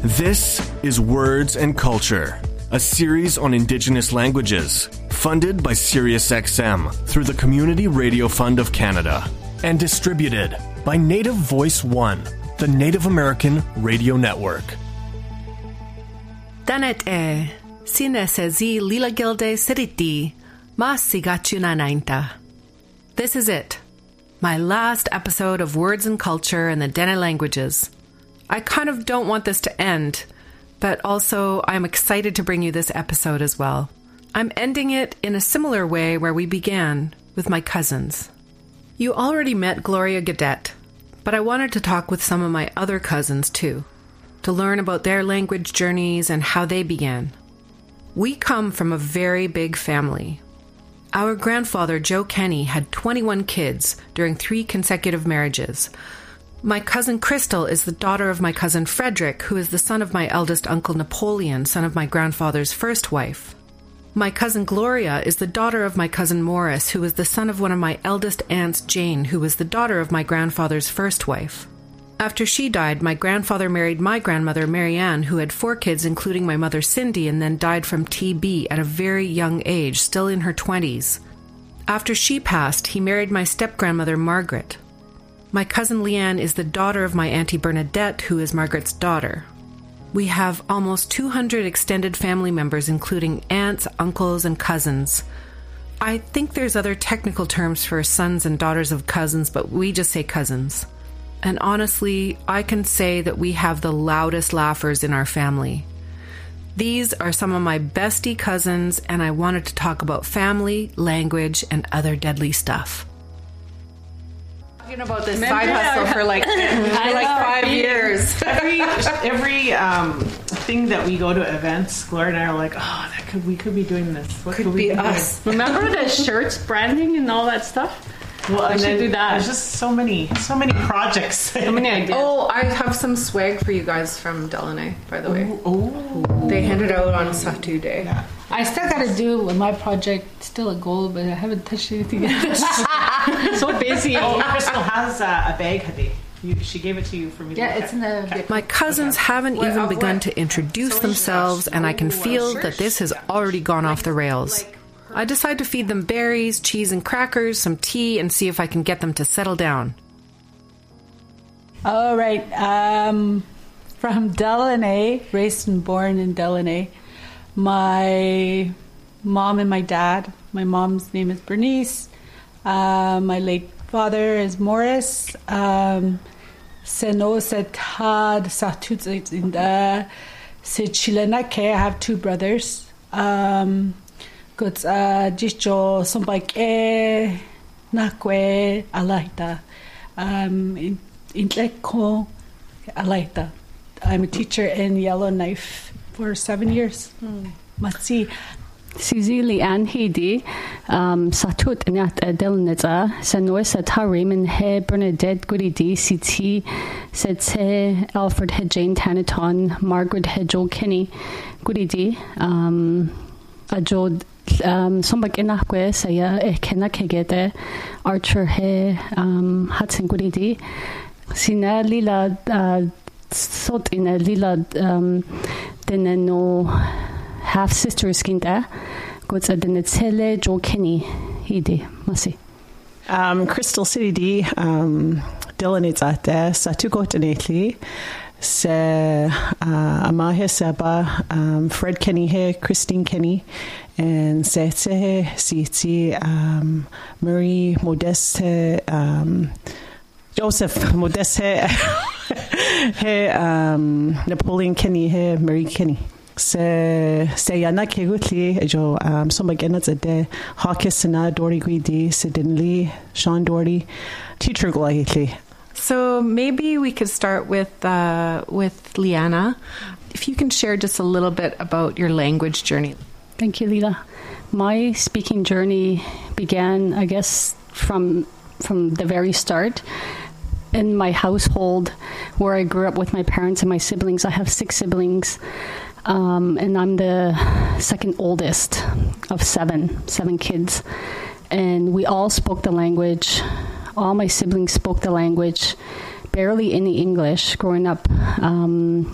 This is Words and Culture, a series on Indigenous languages, funded by SiriusXM through the Community Radio Fund of Canada, and distributed by Native Voice One, the Native American Radio Network. Danet sine sezi lila gilde siriti ma sigachuna nainta. This is it, my last episode of Words and Culture in the Dene languages. I kind of don't want this to end, but also I'm excited to bring you this episode as well. I'm ending it in a similar way where we began, with my cousins. You already met Gloria Gadet, but I wanted to talk with some of my other cousins too, to learn about their language journeys and how they began. We come from a very big family. Our grandfather, Joe Kenny, had 21 kids during 3 consecutive marriages. My cousin Crystal is the daughter of my cousin Frederick, who is the son of my eldest uncle Napoleon, son of my grandfather's first wife. My cousin Gloria is the daughter of my cousin Morris, who is the son of one of my eldest aunts, Jane, who was the daughter of my grandfather's first wife. After she died, my grandfather married my grandmother, Marianne, who had 4 kids, including my mother, Cindy, and then died from TB at a very young age, still in her 20s. After she passed, he married my step-grandmother, Margaret. My cousin Leanne is the daughter of my Auntie Bernadette, who is Margaret's daughter. We have almost 200 extended family members, including aunts, uncles, and cousins. I think there's other technical terms for sons and daughters of cousins, but we just say cousins. And honestly, I can say that we have the loudest laughers in our family. These are some of my bestie cousins, and I wanted to talk about family, language, and other deadly stuff. About this side hustle for like 5 years. Every thing that we go to events, Gloria and I are like, we could be doing this. What could we be us? Remember the shirts, branding, and all that stuff? Well, I should do that. There's just so many projects. So many ideas. Oh, I have some swag for you guys from Delaney, by the way. Oh, they handed out on Satu Day. Yeah. I still got to do my project, still a goal, but I haven't touched anything yet. So busy. Oh, Crystal has a bag, Hadi. She gave it to you for me. Yeah, it's in the... My cousins haven't even begun to introduce themselves, and I can feel that this has already gone off the rails. I decide to feed them berries, cheese and crackers, some tea, and see if I can get them to settle down. All right. From Delaney, raised and born in Delaney. My mom and my dad. My mom's name is Bernice. My late father is Morris. Seno Setad Satut in the Sichilenake. I have 2 brothers. Good Jicho Sombake Nakwe Alaita. Intleko Alaita. I'm a teacher in Yellowknife for 7 years. Matsi. Suzy Leanne Heidi, Satut Nat Delneta, Sanoisa Tarim, He Bernadette Goody CT, Setse Alfred He Jane Tanaton, Margaret He Joe Kenny, Goody Ajod Sombak Inakwe, Saya Ekena Kegete, Archer He Hudson Goody, Sina Lila Sot in a Lila Deneno. Half sisters kinda goes at the Netzele Joe Kenny Hidi Masi. Crystal City D Dylan is at there Satugo Tenetli Se Amahe Saba Fred Kenny here, Christine Kenny and Sete City Marie Modeste Joseph Modeste here Napoleon Kenny here, Marie Kenny. Se yana kegutli jo somagena zade Hawkisana Dory Guidi Sidinli Sean Doherty teacher glahitli. So maybe we could start with Liana. If you can share just a little bit about your language journey. Thank you, Lila. My speaking journey began, I guess, from the very start. In my household where I grew up with my parents and my siblings, I have 6 siblings. And I'm the second oldest of seven kids. And we all spoke the language. All my siblings spoke the language, barely any English growing up.